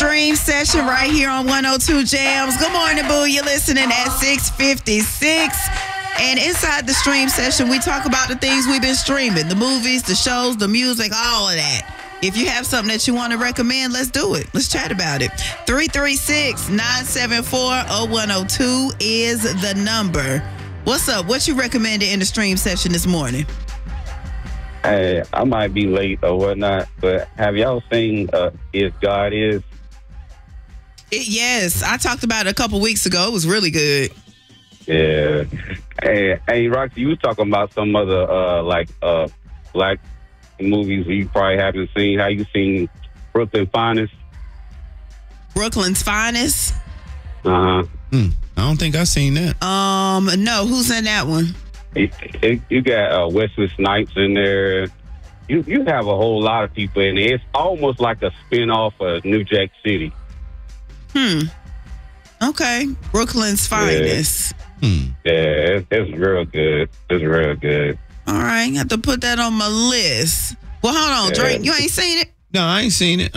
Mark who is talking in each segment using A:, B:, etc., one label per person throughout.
A: Stream Session right here on 102 Jams. Good morning, Boo. You're listening at 6:56. And inside the Stream Session, we talk about the things we've been streaming. The movies, the shows, the music, all of that. If you have something that you want to recommend, let's do it. Let's chat about it. 336-974-0102 is the number. What's up? What you recommended in the Stream Session this morning?
B: Hey, I might be late or whatnot, but have y'all seen If God Is?
A: Yes, I talked about it a couple weeks ago. It was really good.
B: Yeah. Hey, Roxy, you was talking about some other black movies you probably haven't seen. How you seen Brooklyn Finest?
A: Brooklyn's Finest?
B: Uh-huh.
C: I don't think I've seen that.
A: No. Who's in that one?
B: You got Wesley Snipes in there. You have a whole lot of people in there. It's almost like a spin-off of New Jack City.
A: Okay. Brooklyn's Finest.
B: Yeah, it's real good. It's real good.
A: All right. I have to put that on my list. Well, hold on, Drake. You ain't seen it?
C: No, I ain't seen it.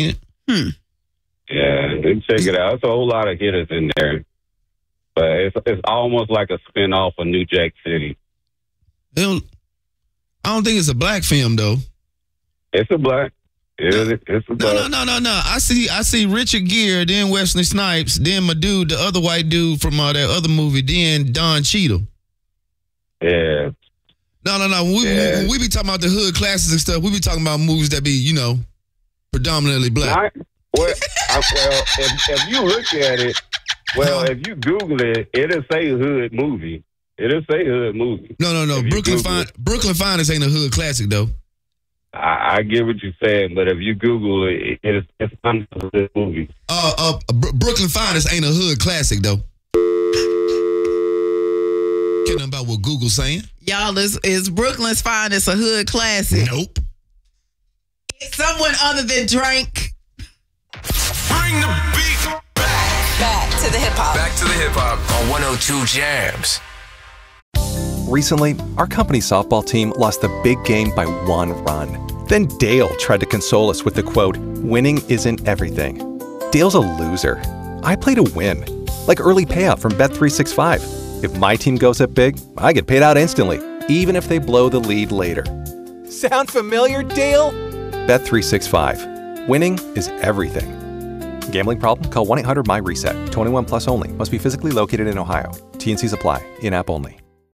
B: Yeah, check it out. It's a whole lot of hitters in there. But it's almost like a spin-off of New Jack City.
C: I don't think it's a black film, though.
B: It's a black. It's a black.
C: No. I see Richard Gere, then Wesley Snipes, then my dude, the other white dude from that other movie, then Don Cheadle.
B: Yeah.
C: No. When we be talking about the hood classes and stuff, we be talking about movies that be, predominantly black.
B: If you look at it, if you Google it, it'll say hood movie. It'll say hood movie.
C: No. Brooklyn Finest ain't a hood classic, though.
B: I get what you're saying, but if you Google it, it's not a hood movie.
C: Brooklyn Finest ain't a hood classic, though. Care nothing about what Google's saying?
A: Y'all, is Brooklyn's Finest a hood classic?
C: Nope.
A: It's someone other than Drake.
D: Bring the beat back to the hip hop. Back to the hip hop on 102 Jams.
E: Recently, our company's softball team lost the big game by 1 run. Then Dale tried to console us with the quote, "Winning isn't everything." Dale's a loser. I play to win. Like early payout from Bet365. If my team goes up big, I get paid out instantly, even if they blow the lead later. Sound familiar, Dale? Bet365. Winning is everything. Gambling problem? Call 1-800-MY-RESET. 21 plus only. Must be physically located in Ohio. T&Cs apply. In-app only.